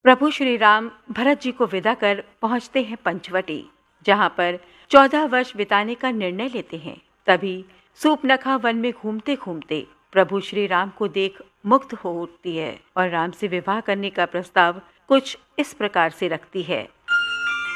प्रभु श्री राम भरत जी को विदा कर पहुंचते हैं पंचवटी, जहां पर 14 वर्ष बिताने का निर्णय लेते हैं। तभी सूपनखा वन में घूमते घूमते प्रभु श्री राम को देख मुग्ध हो उठती है और राम से विवाह करने का प्रस्ताव कुछ इस प्रकार से रखती है।